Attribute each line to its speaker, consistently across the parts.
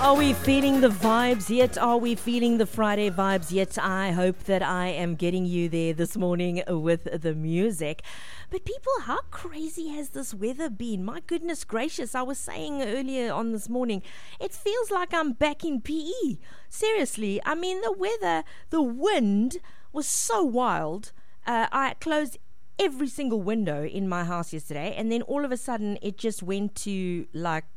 Speaker 1: Are we feeling the vibes yet? Are we feeling the Friday vibes yet? I hope that I am getting you there this morning with the music. But people, how crazy has this weather been? My goodness gracious, I was saying earlier on this morning, it feels like I'm back in PE. Seriously, I mean, the weather, the wind was so wild. I closed every single window in my house yesterday, and then all of a sudden it just went to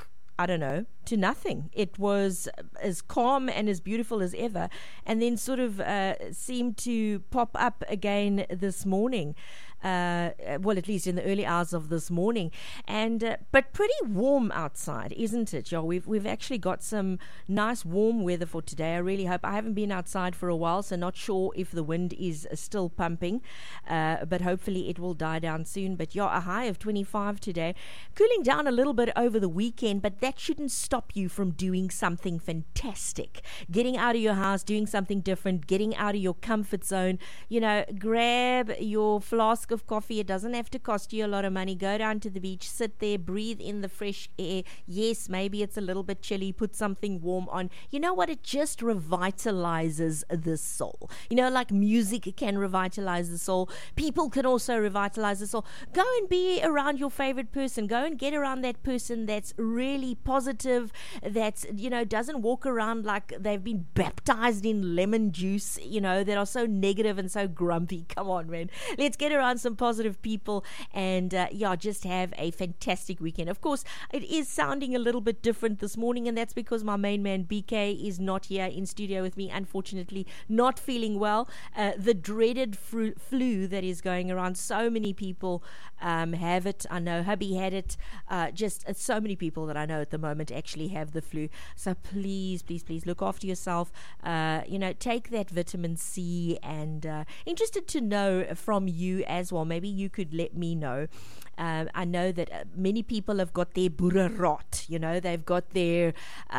Speaker 1: to nothing. It was as calm and as beautiful as ever, and then sort of seemed to pop up again this morning. Well, at least in the early hours of this morning, and but pretty warm outside, isn't it, y'all? We've actually got some nice warm weather for today. I really hope. I haven't been outside for a while, so not sure if the wind is still pumping, but hopefully it will die down soon. But yeah, a high of 25 today, cooling down a little bit over the weekend, but that shouldn't stop you from doing something fantastic, getting out of your house, doing something different, getting out of your comfort zone. You know, grab your flask of coffee. It doesn't have to cost you a lot of money. Go down to the beach, sit there, breathe in the fresh air. Yes, maybe it's a little bit chilly, put something warm on. You know what? It just revitalizes the soul. You know, like music can revitalize the soul. People can also revitalize the soul. Go and be around your favorite person. Go and get around that person that's really positive, that's, you know, doesn't walk around like they've been baptized in lemon juice, you know, that are so negative and so grumpy. Come on, man. Let's get around some positive people and just have a fantastic weekend. Of course, it is sounding a little bit different this morning, and that's because my main man BK is not here in studio with me, unfortunately, not feeling well. The dreaded flu that is going around. So many people have it. I know hubby had it. Just so many people that I know at the moment actually have the flu. So please look after yourself. Take that vitamin C, and interested to know from you as well. Maybe you could let me know. I know that many people have got their boererot. You know, they've got their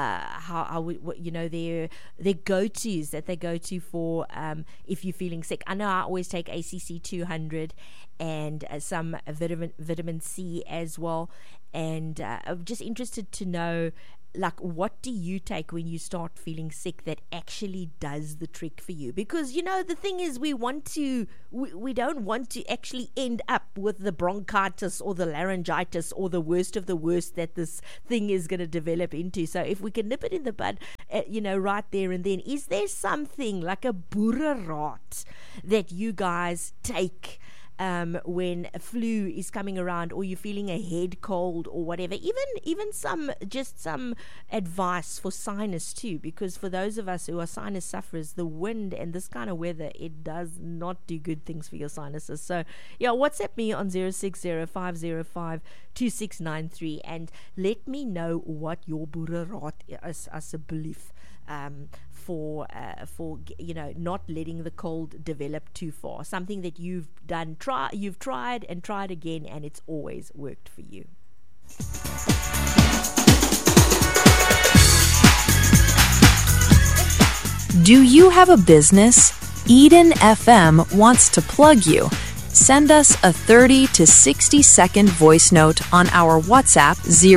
Speaker 1: their go-tos that they go to for if you're feeling sick. I know I always take ACC 200 and some vitamin C as well. And I'm just interested to know, like, what do you take when you start feeling sick that actually does the trick for you? Because, you know, the thing is, we don't want to actually end up with the bronchitis or the laryngitis or the worst of the worst that this thing is going to develop into. So if we can nip it in the bud, right there and then, is there something like a boererot that you guys take when a flu is coming around, or you're feeling a head cold or whatever? Even some advice for sinus too, because for those of us who are sinus sufferers, the wind and this kind of weather, it does not do good things for your sinuses. So yeah, WhatsApp me on 060-505-2693 and let me know what your boererot is as a belief for not letting the cold develop too far. Something that you've tried and tried again, and it's always worked for you.
Speaker 2: Do you have a business? Eden FM wants to plug you. Send us a 30 to 60 second voice note on our WhatsApp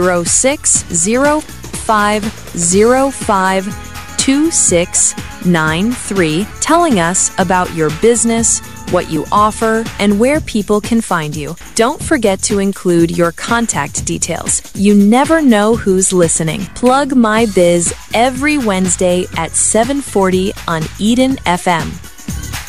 Speaker 2: 0605052693, telling us about your business, what you offer, and where people can find you. Don't forget to include your contact details. You never know who's listening. Plug My Biz every Wednesday at 7:40 on Eden FM.